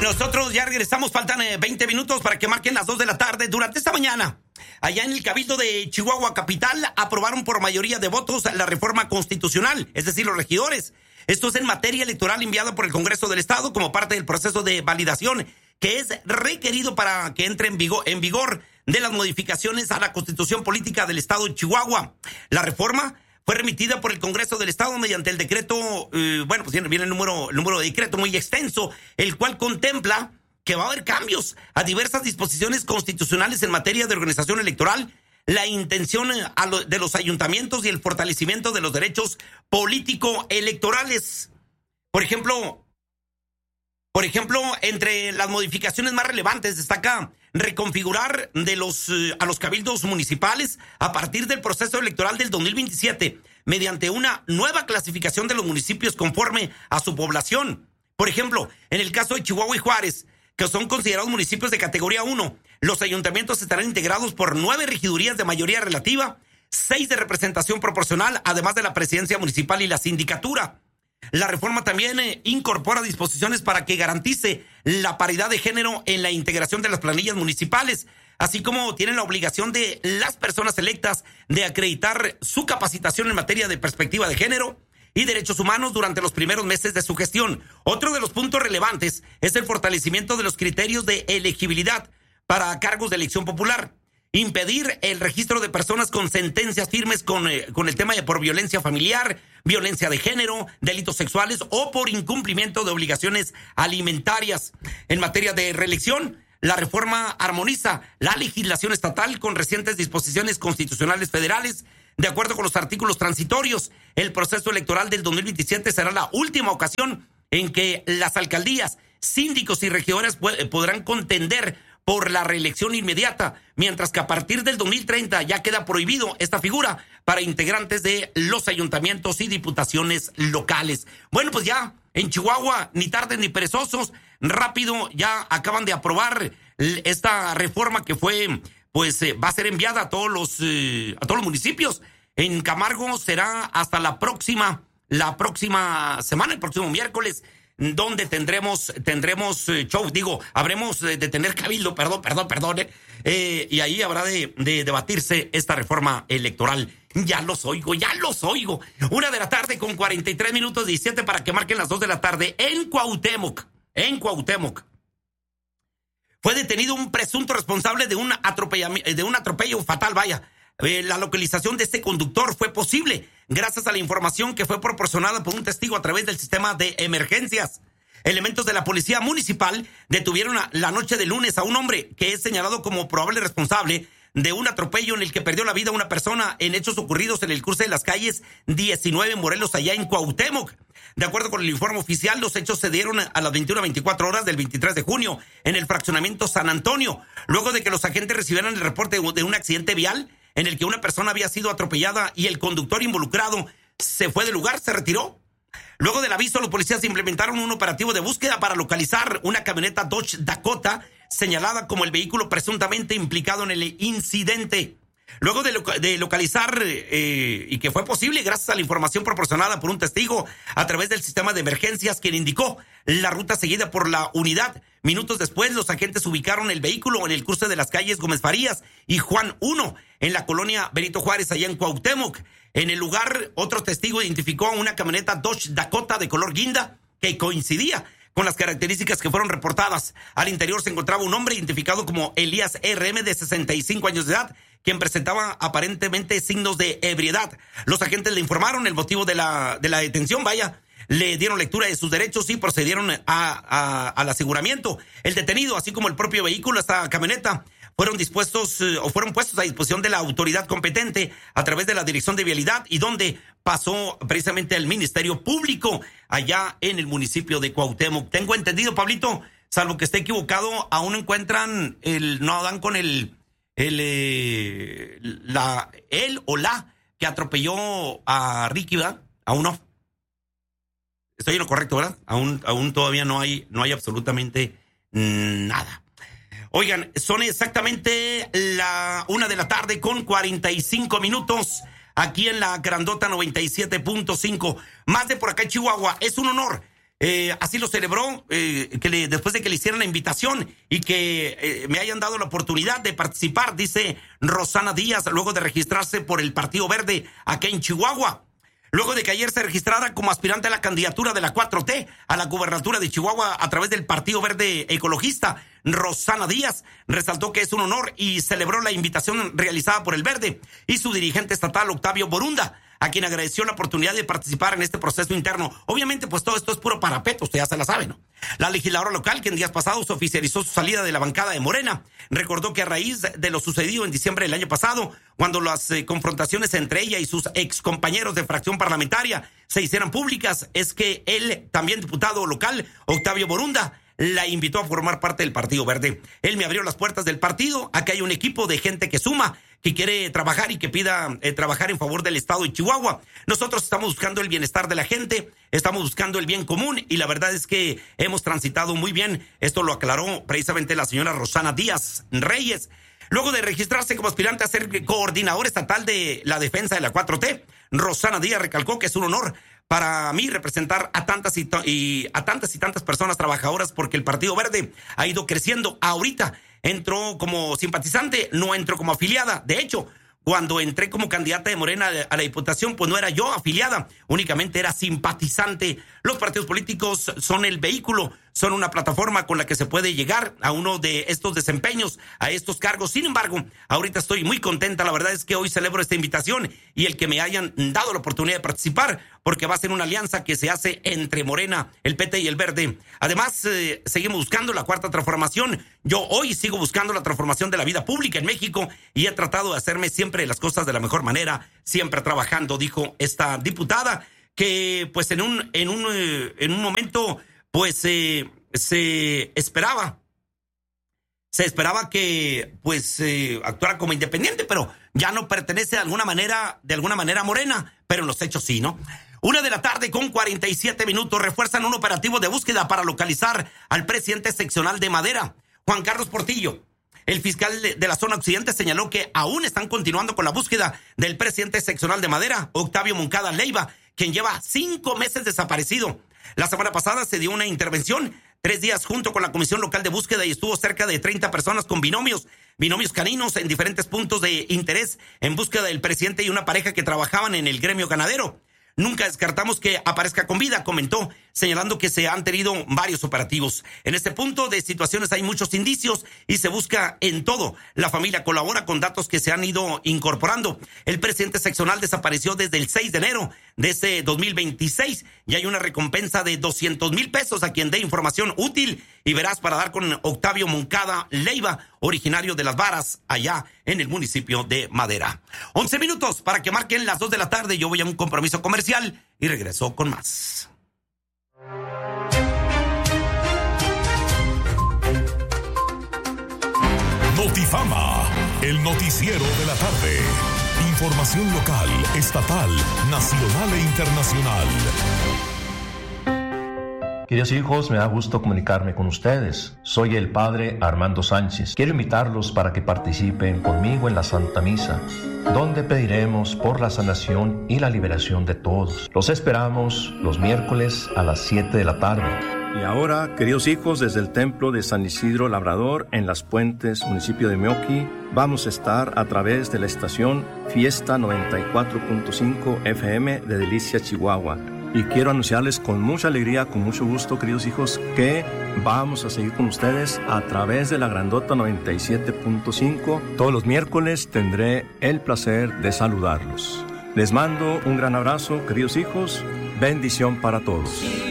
Nosotros ya regresamos, faltan 20 minutos para que marquen las 2 de la tarde. Durante esta mañana, allá en el Cabildo de Chihuahua Capital, aprobaron por mayoría de votos la reforma constitucional, es decir, los regidores. Esto es en materia electoral enviada por el Congreso del Estado como parte del proceso de validación que es requerido para que entre en vigor de las modificaciones a la Constitución Política del Estado de Chihuahua. La reforma fue remitida por el Congreso del Estado mediante el decreto, pues viene el número de decreto muy extenso, el cual contempla que va a haber cambios a diversas disposiciones constitucionales en materia de organización electoral, la intención de los ayuntamientos y el fortalecimiento de los derechos político-electorales. Por ejemplo, entre las modificaciones más relevantes destaca reconfigurar a los cabildos municipales a partir del proceso electoral del 2027 mediante una nueva clasificación de los municipios conforme a su población. Por ejemplo, en el caso de Chihuahua y Juárez, que son considerados municipios de categoría 1, los ayuntamientos estarán integrados por 9 regidurías de mayoría relativa, 6 de representación proporcional, además de la presidencia municipal y la sindicatura. La reforma también incorpora disposiciones para que garantice la paridad de género en la integración de las planillas municipales, así como tienen la obligación de las personas electas de acreditar su capacitación en materia de perspectiva de género y derechos humanos durante los primeros meses de su gestión. Otro de los puntos relevantes es el fortalecimiento de los criterios de elegibilidad para cargos de elección popular. Impedir el registro de personas con sentencias firmes con el tema de por violencia familiar, violencia de género, delitos sexuales o por incumplimiento de obligaciones alimentarias. En materia de reelección, la reforma armoniza la legislación estatal con recientes disposiciones constitucionales federales. De acuerdo con los artículos transitorios, el proceso electoral del 2027 será la última ocasión en que las alcaldías, síndicos y regidores podrán contender por la reelección inmediata, mientras que a partir del 2030 ya queda prohibido esta figura para integrantes de los ayuntamientos y diputaciones locales. Bueno, pues ya en Chihuahua, ni tardes ni perezosos, rápido ya acaban de aprobar esta reforma que va a ser enviada a todos los municipios. En Camargo será hasta la próxima semana, el próximo miércoles, donde tendremos show, habremos de tener cabildo, perdón, y ahí habrá de debatirse esta reforma electoral. Ya los oigo. 1 de la tarde con 43 minutos 17 para que marquen las 2 de la tarde en Cuauhtémoc. Fue detenido un presunto responsable de un atropello fatal, La localización de este conductor fue posible gracias a la información que fue proporcionada por un testigo a través del sistema de emergencias. Elementos de la policía municipal detuvieron la noche de lunes a un hombre que es señalado como probable responsable de un atropello en el que perdió la vida una persona en hechos ocurridos en el cruce de las calles 19 en Morelos, allá en Cuauhtémoc. De acuerdo con el informe oficial, los hechos se dieron a las 21:24 horas del 23 de junio en el fraccionamiento San Antonio, luego de que los agentes recibieran el reporte de un accidente vial en el que una persona había sido atropellada y el conductor involucrado se fue del lugar, se retiró. Luego del aviso, los policías implementaron un operativo de búsqueda para localizar una camioneta Dodge Dakota señalada como el vehículo presuntamente implicado en el incidente. Luego de localizar y que fue posible gracias a la información proporcionada por un testigo a través del sistema de emergencias, quien indicó la ruta seguida por la unidad. Minutos después, los agentes ubicaron el vehículo en el cruce de las calles Gómez Farías y Juan 1, en la colonia Benito Juárez, allá en Cuauhtémoc. En el lugar, otro testigo identificó a una camioneta Dodge Dakota de color guinda que coincidía con las características que fueron reportadas. Al interior se encontraba un hombre identificado como Elías RM, de 65 años de edad, quien presentaba aparentemente signos de ebriedad. Los agentes le informaron el motivo de la detención, le dieron lectura de sus derechos y procedieron al aseguramiento. El detenido, así como el propio vehículo, esta camioneta, fueron puestos a disposición de la autoridad competente a través de la Dirección de Vialidad y donde pasó precisamente al Ministerio Público allá en el municipio de Cuauhtémoc. Tengo entendido, Pablito, salvo que esté equivocado, aún encuentran no dan con él o la que atropelló a Ricky, ¿verdad? Aún no. Estoy en lo correcto, ¿verdad? Aún todavía no hay absolutamente nada. Oigan, son exactamente la 1 de la tarde con 45 minutos aquí en la Grandota 97.5. Más de por acá en Chihuahua. Es un honor Así lo celebró después de que le hicieran la invitación y que me hayan dado la oportunidad de participar, dice Rosana Díaz, luego de registrarse por el Partido Verde aquí en Chihuahua. Luego de que ayer se registrara como aspirante a la candidatura de la 4T a la gubernatura de Chihuahua a través del Partido Verde Ecologista, Rosana Díaz resaltó que es un honor y celebró la invitación realizada por el Verde y su dirigente estatal, Octavio Borunda, a quien agradeció la oportunidad de participar en este proceso interno. Obviamente, pues todo esto es puro parapeto, usted ya se la sabe, ¿no? La legisladora local, que en días pasados oficializó su salida de la bancada de Morena, recordó que a raíz de lo sucedido en diciembre del año pasado, cuando las confrontaciones entre ella y sus excompañeros de fracción parlamentaria se hicieran públicas, es que él, también diputado local, Octavio Borunda, la invitó a formar parte del Partido Verde. Él me abrió las puertas del partido. Aquí hay un equipo de gente que suma, que quiere trabajar y que pida trabajar en favor del estado de Chihuahua. Nosotros estamos buscando el bienestar de la gente, estamos buscando el bien común y la verdad es que hemos transitado muy bien. Esto lo aclaró precisamente la señora Rosana Díaz Reyes. Luego de registrarse como aspirante a ser coordinador estatal de la defensa de la 4T, Rosana Díaz recalcó que es un honor para mí representar a tantas y tantas personas trabajadoras, porque el Partido Verde ha ido creciendo. Ahorita entró como simpatizante, no entró como afiliada. De hecho, cuando entré como candidata de Morena a la diputación, pues no era yo afiliada, únicamente era simpatizante. Los partidos políticos son el vehículo, son una plataforma con la que se puede llegar a uno de estos desempeños, a estos cargos. Sin embargo, ahorita estoy muy contenta. La verdad es que hoy celebro esta invitación y el que me hayan dado la oportunidad de participar, porque va a ser una alianza que se hace entre Morena, el PT y el Verde. Además, seguimos buscando la cuarta transformación. Yo hoy sigo buscando la transformación de la vida pública en México y he tratado de hacerme siempre las cosas de la mejor manera, siempre trabajando, dijo esta diputada, que pues en un momento pues se esperaba que pues actuara como independiente, pero ya no pertenece de alguna manera a Morena, pero en los hechos sí, ¿no? 1:00 con 47 minutos. Refuerzan un operativo de búsqueda para localizar al presidente seccional de Madera, Juan Carlos Portillo. El fiscal de la zona occidente señaló que aún están continuando con la búsqueda del presidente seccional de Madera, Octavio Moncada Leiva, quien lleva 5 meses desaparecido. La semana pasada se dio una intervención, 3 días junto con la Comisión Local de Búsqueda, y estuvo cerca de 30 personas con binomios caninos en diferentes puntos de interés en búsqueda del presidente y una pareja que trabajaban en el gremio ganadero. Nunca descartamos que aparezca con vida, comentó, señalando que se han tenido varios operativos. En este punto de situaciones hay muchos indicios y se busca en todo. La familia colabora con datos que se han ido incorporando. El presidente seccional desapareció desde el 6 de enero de este 2026 y hay una recompensa de 200,000 pesos a quien dé información útil y veraz para dar con Octavio Moncada Leiva, originario de Las Varas, allá en el municipio de Madera. 11 minutos para que marquen las 2 de la tarde. Yo voy a un compromiso comercial y regreso con más. Notifama, el noticiero de la tarde. Información local, estatal, nacional e internacional. Queridos hijos, me da gusto comunicarme con ustedes. Soy el Padre Armando Sánchez. Quiero invitarlos para que participen conmigo en la Santa Misa, donde pediremos por la sanación y la liberación de todos. Los esperamos los miércoles a las 7 de la tarde. Y ahora, queridos hijos, desde el templo de San Isidro Labrador, en Las Puentes, municipio de Meoqui, vamos a estar a través de la estación Fiesta 94.5 FM de Delicia, Chihuahua. Y quiero anunciarles con mucha alegría, con mucho gusto, queridos hijos, que vamos a seguir con ustedes a través de la grandota 97.5. Todos los miércoles tendré el placer de saludarlos. Les mando un gran abrazo, queridos hijos. Bendición para todos.